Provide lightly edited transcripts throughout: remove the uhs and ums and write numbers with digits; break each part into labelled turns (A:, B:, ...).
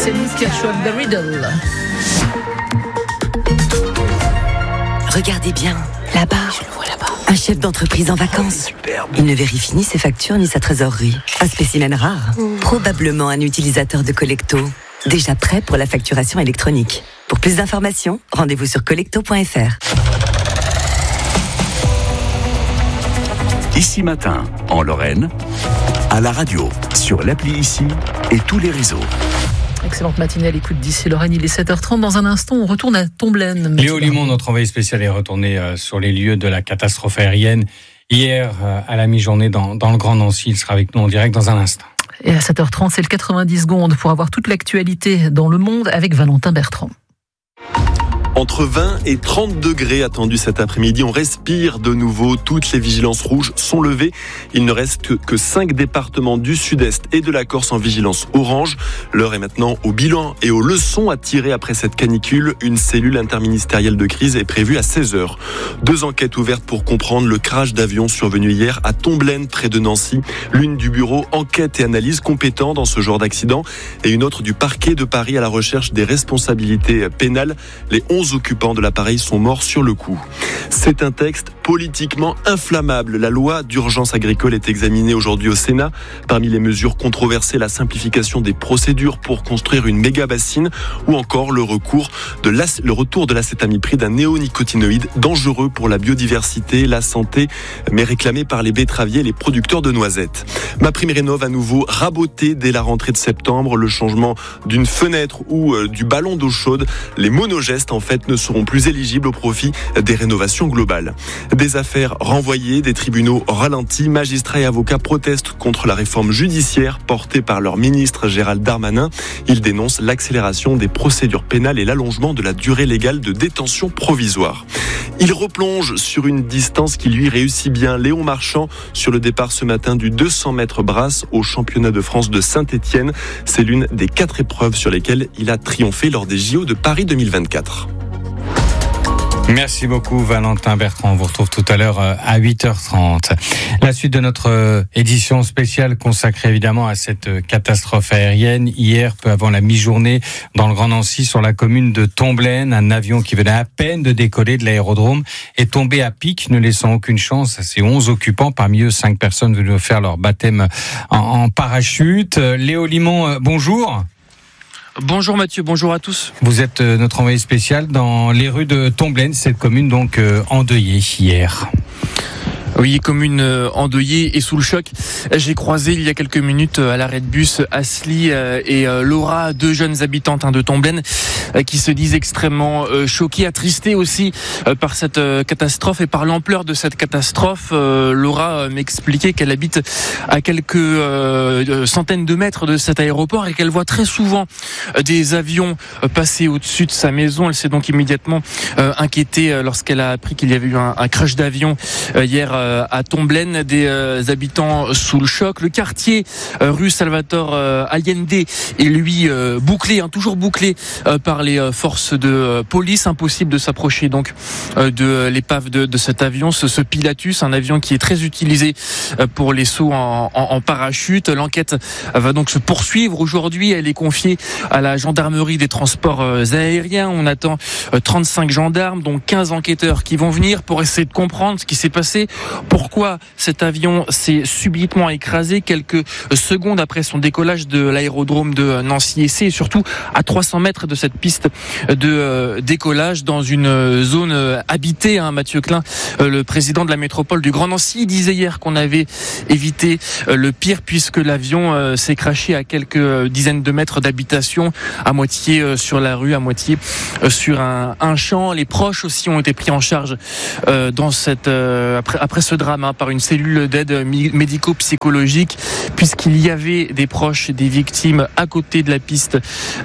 A: C'est Kirchhoff The Riddle.
B: Regardez bien, là-bas. Je le vois là-bas. Un chef d'entreprise en vacances. Il ne vérifie ni ses factures ni sa trésorerie. Un spécimen rare. Probablement un utilisateur de Collecto. Déjà prêt pour la facturation électronique. Pour plus d'informations, rendez-vous sur collecto.fr.
C: Ici Matin, en Lorraine, à la radio, sur l'appli Ici et tous les réseaux.
A: Excellente matinée à l'écoute d'Ici Lorraine, il est 7h30. Dans un instant, on retourne à Tomblaine.
D: Léo Limon, notre envoyé spécial, est retourné sur les lieux de la catastrophe aérienne hier à la mi-journée dans le Grand Nancy. Il sera avec nous en direct dans un instant.
A: Et à 7h30, c'est le 90 secondes pour avoir toute l'actualité dans le monde avec Valentin Bertrand.
E: Entre 20 et 30 degrés attendus cet après-midi. On respire de nouveau. Toutes les vigilances rouges sont levées. Il ne reste que 5 départements du sud-est et de la Corse en vigilance orange. L'heure est maintenant au bilan et aux leçons à tirer après cette canicule. Une cellule interministérielle de crise est prévue à 16h. 2 enquêtes ouvertes pour comprendre le crash d'avion survenu hier à Tomblaine, près de Nancy. L'une du bureau enquête et analyse compétent dans ce genre d'accident et une autre du parquet de Paris à la recherche des responsabilités pénales. Les 11 occupants de l'appareil sont morts sur le coup. C'est un texte politiquement inflammable. La loi d'urgence agricole est examinée aujourd'hui au Sénat. Parmi les mesures controversées, la simplification des procédures pour construire une méga-bassine ou encore le retour de l'acétamipride, un néonicotinoïde dangereux pour la biodiversité, la santé, mais réclamé par les betteraviers et les producteurs de noisettes. MaPrimeRénov' à nouveau raboté dès la rentrée de septembre. Le changement d'une fenêtre ou du ballon d'eau chaude, les monogestes en fait ne seront plus éligibles au profit des rénovations globales. Des affaires renvoyées, des tribunaux ralentis, magistrats et avocats protestent contre la réforme judiciaire portée par leur ministre Gérald Darmanin. Ils dénoncent l'accélération des procédures pénales et l'allongement de la durée légale de détention provisoire. Il replonge sur une distance qui lui réussit bien. Léon Marchand sur le départ ce matin du 200 mètres brasse au championnat de France de Saint-Étienne. C'est l'une des 4 épreuves sur lesquelles il a triomphé lors des JO de Paris 2024.
D: Merci beaucoup Valentin Bertrand. On vous retrouve tout à l'heure à 8h30. La suite de notre édition spéciale consacrée évidemment à cette catastrophe aérienne. Hier, peu avant la mi-journée, dans le Grand Nancy, sur la commune de Tomblaine, un avion qui venait à peine de décoller de l'aérodrome est tombé à pic, ne laissant aucune chance à ses 11 occupants. Parmi eux, 5 personnes venues faire leur baptême en parachute. Léo Limon, bonjour.
F: Bonjour Mathieu, bonjour à tous.
D: Vous êtes notre envoyé spécial dans les rues de Tomblaine, cette commune donc endeuillée hier.
F: Oui, commune endeuillée et sous le choc. J'ai croisé il y a quelques minutes à l'arrêt de bus Asli et Laura, 2 jeunes habitantes de Tomblaine, qui se disent extrêmement choquées, attristées aussi par cette catastrophe et par l'ampleur de cette catastrophe. Laura m'expliquait qu'elle habite à quelques centaines de mètres de cet aéroport et qu'elle voit très souvent des avions passer au-dessus de sa maison. Elle s'est donc immédiatement inquiétée lorsqu'elle a appris qu'il y avait eu un crash d'avion hier à Tomblaine. Des habitants sous le choc. Le quartier rue Salvatore Allende est lui bouclé, toujours bouclé par les forces de police. Impossible de s'approcher donc de l'épave de cet avion, ce Pilatus, un avion qui est très utilisé pour les sauts en parachute. L'enquête va donc se poursuivre aujourd'hui. Elle est confiée à la gendarmerie des transports aériens. On attend 35 gendarmes, dont 15 enquêteurs qui vont venir pour essayer de comprendre ce qui s'est passé. Pourquoi cet avion s'est subitement écrasé quelques secondes après son décollage de l'aérodrome de Nancy-Essé et surtout à 300 mètres de cette piste de décollage dans une zone habitée. Mathieu Klein, le président de la métropole du Grand Nancy, disait hier qu'on avait évité le pire puisque l'avion s'est crashé à quelques dizaines de mètres d'habitation, à moitié sur la rue, à moitié sur un champ. Les proches aussi ont été pris en charge dans cette après ce drame par une cellule d'aide médico-psychologique, puisqu'il y avait des proches des victimes à côté de la piste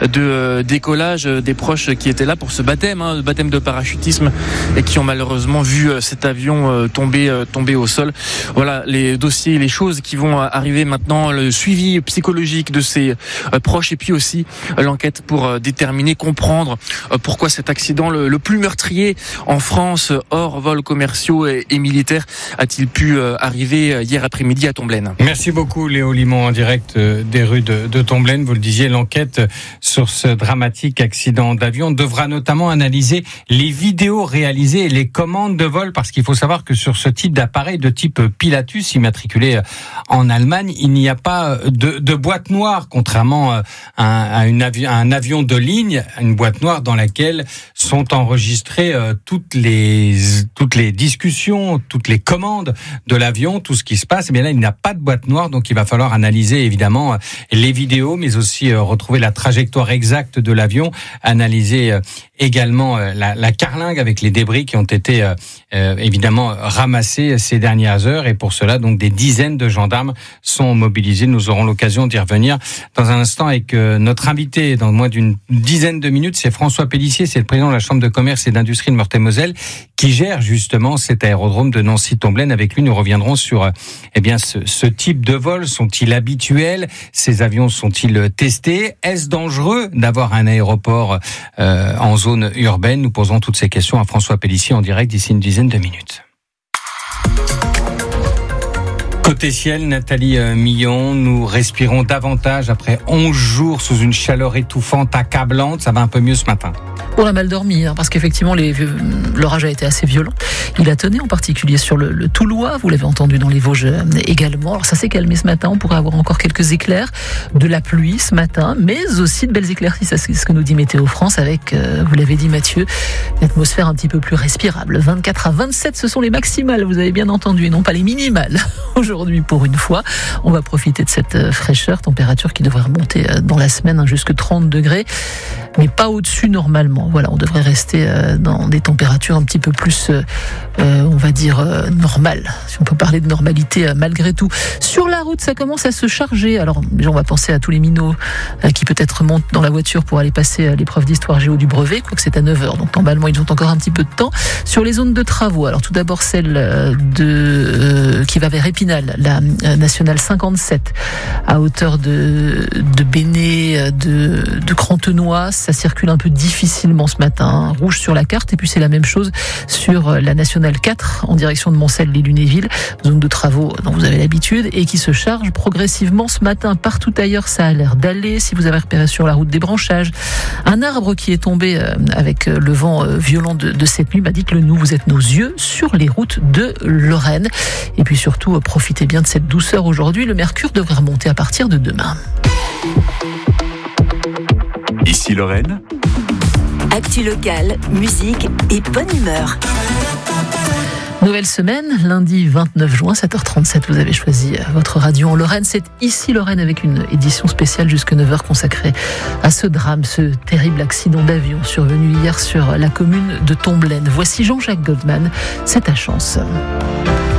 F: de décollage, des proches qui étaient là pour ce baptême de parachutisme et qui ont malheureusement vu cet avion tomber au sol. Voilà les dossiers, les choses qui vont arriver maintenant, le suivi psychologique de ces proches et puis aussi l'enquête pour déterminer, comprendre pourquoi cet accident le plus meurtrier en France hors vols commerciaux et militaires a-t-il pu arriver hier après-midi à Tomblaine.
D: Merci beaucoup Léo Limon en direct des rues de Tomblaine. Vous le disiez, l'enquête sur ce dramatique accident d'avion devra notamment analyser les vidéos réalisées et les commandes de vol, parce qu'il faut savoir que sur ce type d'appareil de type Pilatus immatriculé en Allemagne, il n'y a pas de boîte noire, contrairement à un avion de ligne, une boîte noire dans laquelle sont enregistrées toutes les discussions, toutes les commandes de l'avion, tout ce qui se passe. Et bien là, il n'y a pas de boîte noire, donc il va falloir analyser évidemment les vidéos, mais aussi retrouver la trajectoire exacte de l'avion, analyser également la carlingue avec les débris qui ont été évidemment ramassés ces dernières heures. Et pour cela, donc des dizaines de gendarmes sont mobilisés. Nous aurons l'occasion d'y revenir dans un instant avec notre invité dans moins d'une dizaine de minutes. C'est François Pélissier, c'est le président de la Chambre de commerce et d'industrie de Meurthe-et-Moselle qui gère justement cet aérodrome de Nancy-Tomblaine. Avec lui, nous reviendrons sur ce type de vol. Sont-ils habituels? Ces avions sont-ils testés? Est-ce dangereux d'avoir un aéroport en zone urbaine? Nous poserons toutes ces questions à François Pélissier en direct d'ici une dizaine de minutes. Côté ciel, Nathalie Millon, nous respirons davantage après 11 jours sous une chaleur étouffante, accablante. Ça va un peu mieux ce matin.
A: On a mal dormi, parce qu'effectivement, l'orage a été assez violent. Il a tonné en particulier sur le Toulois, vous l'avez entendu dans les Vosges également. Alors ça s'est calmé ce matin, on pourrait avoir encore quelques éclairs, de la pluie ce matin, mais aussi de belles éclaircies, c'est ce que nous dit Météo France, avec, vous l'avez dit Mathieu, une atmosphère un petit peu plus respirable. 24 à 27, ce sont les maximales, vous avez bien entendu, et non pas les minimales. Aujourd'hui, pour une fois, on va profiter de cette fraîcheur, température qui devrait remonter dans la semaine jusqu'à 30 degrés, mais pas au-dessus normalement. Voilà, on devrait rester dans des températures un petit peu plus, on va dire, normales, si on peut parler de normalité malgré tout. Sur la route, ça commence à se charger. Alors, déjà, on va penser à tous les minots qui peut-être montent dans la voiture pour aller passer l'épreuve d'histoire géo du brevet, quoique c'est à 9h, donc normalement, ils ont encore un petit peu de temps. Sur les zones de travaux, alors tout d'abord celle qui va vers Épinal, la nationale 57, à hauteur de Béné, de Crantenois, ça circule un peu difficilement ce matin, rouge sur la carte, et puis c'est la même chose sur la nationale 4 en direction de Moncel-les-Lunéville, zone de travaux dont vous avez l'habitude et qui se charge progressivement ce matin. Partout ailleurs, ça a l'air d'aller. Si vous avez repéré sur la route des branchages, un arbre qui est tombé avec le vent violent de cette nuit, dites-le nous, vous êtes nos yeux sur les routes de Lorraine. Et puis surtout, profitez bien de cette douceur aujourd'hui. Le mercure devrait remonter à partir de demain.
C: Ici Lorraine.
B: Actu locale, musique et bonne humeur.
A: Nouvelle semaine, lundi 29 juin, 7h37, vous avez choisi votre radio en Lorraine. C'est Ici Lorraine avec une édition spéciale jusqu'à 9h consacrée à ce drame, ce terrible accident d'avion survenu hier sur la commune de Tomblaine. Voici Jean-Jacques Goldman, c'est ta chance.